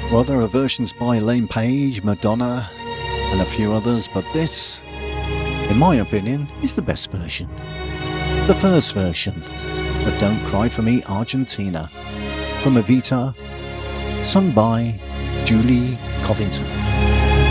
Well, there are versions by Elaine Page, Madonna, and a few others, but this, in my opinion, is the best version. The first version of Don't Cry For Me, Argentina, from Evita, sung by Julie Covington.